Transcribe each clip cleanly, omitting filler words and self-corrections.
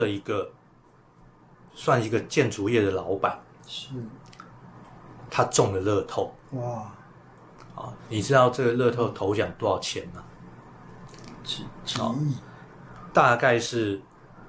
的一个算一个建筑业的老板， 是他中了乐透。 哇， 你知道这个乐透头奖多少钱吗？ 几亿， 大概是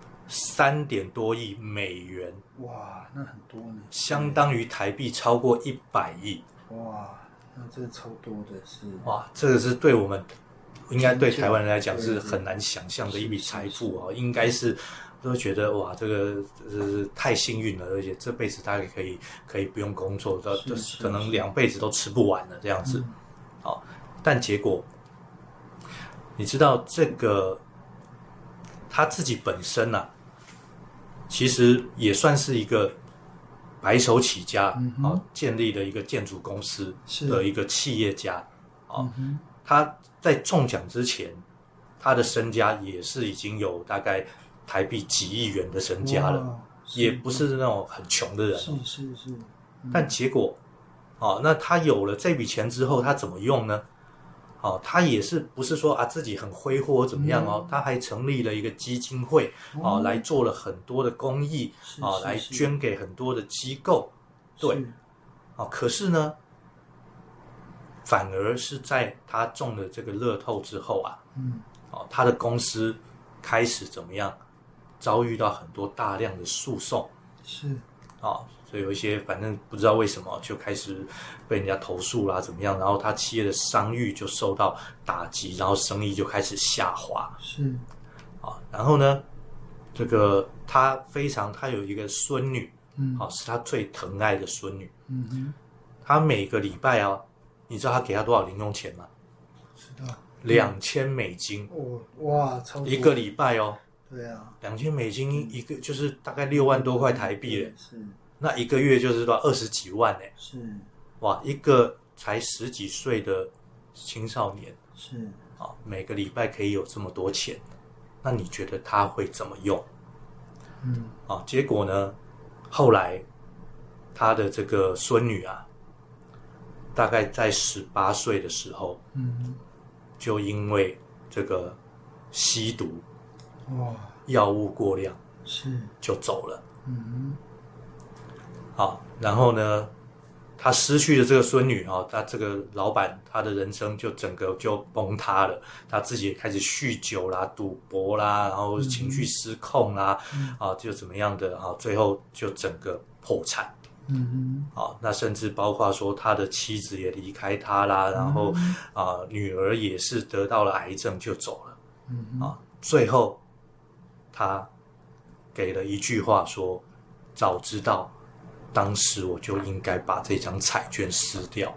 3点多亿美元， 哇，那很多呢， 相当于台币超过100亿。 哇，那这个超多的是， 哇，这个是对我们应该对台湾人来讲是很难想象的一笔财富啊，应该是都觉得哇，这个太幸运了，而且这辈子大概可以不用工作，可能2辈子都吃不完了这样子。好，但结果你知道这个他自己本身啊，其实也算是一个白手起家建立了一个建筑公司的一个企业家他在中奖之前，他的身家也是已经有大概台币几亿元的身家了，也不是那种很穷的人。 是。 但结果，那他有了这笔钱之后，他怎么用呢？他也是不是说自己很挥霍怎么样他还成立了一个基金会来做了很多的公益来捐给很多的机构。对，可是呢，反而是在他中了这个乐透之后他的公司开始怎么样，遭遇到很多大量的诉讼， 是所以有一些反正不知道为什么就开始被人家投诉啦怎么样，然后他企业的商誉就受到打击，然后生意就开始下滑。 是然后呢，这个他有一个孙女是他最疼爱的孙女。他每个礼拜你知道他给他多少零用钱吗？ 知道 2000美金。 哇，超多， 一个礼拜对啊 ，2000美金一个就是大概6万多块台币嘞。 是， 那一个月就是到20几万嘞。 是， 哇，一个才10几岁的青少年是每个礼拜可以有这么多钱，那你觉得他会怎么用？结果呢，后来他的这个孙女大概在18岁的时候就因为这个吸毒药物过量是就走了。然后呢，他失去了这个孙女他这个老板他的人生就整个就崩塌了，他自己也开始酗酒啦、赌博啦，然后情绪失控啦就怎么样的最后就整个破产。那甚至包括说他的妻子也离开他啦，然后女儿也是得到了癌症就走了。最后他给了一句话说，早知道当时我就应该把这张彩券撕掉。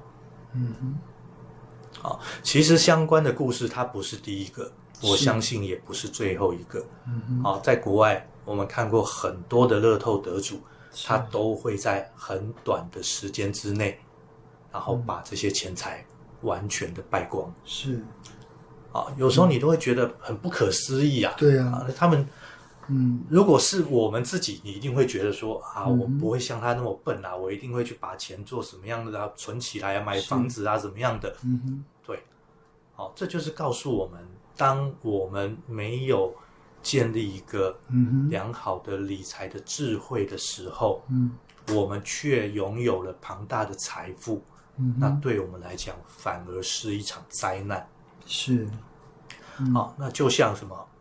其实相关的故事它不是第一个，我相信也不是最后一个。在国外我们看过很多的乐透得主，他都会在很短的时间之内，然后把这些钱财完全的败光。 是有时候你都会觉得很不可思议对啊， 他们如果是我们自己，你一定会觉得说我不会像他那么笨我一定会去把钱做什么样的存起来买房子怎么样的。对，这就是告诉我们，当我们没有建立一个良好的理财的智慧的时候，我们却拥有了庞大的财富，那对我们来讲反而是一场灾难。 是那就像什么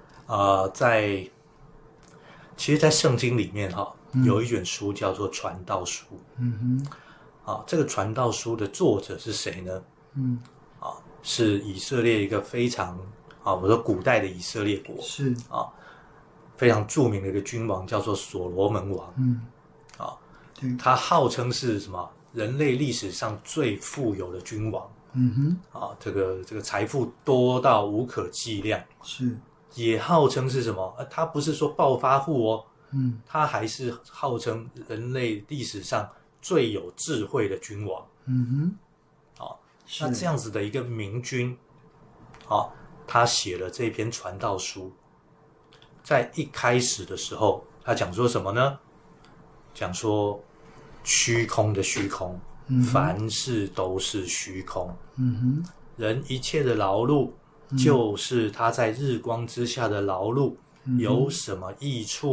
其实在圣经里面有一卷书叫做传道书。这个传道书的作者是谁呢？是以色列一个非常我说古代的以色列国是非常著名的一个君王叫做所罗门王。他号称是什么人类历史上最富有的君王。这个财富多到无可计量。 是也号称是什么他不是说暴发户他还是号称人类历史上最有智慧的君王。那这样子的一个明君他写了这篇传道书，在一开始的时候他讲说什么呢？讲说虚空的虚空，凡事都是虚空。人一切的劳碌就是他在日光之下的劳碌， 有什么益处？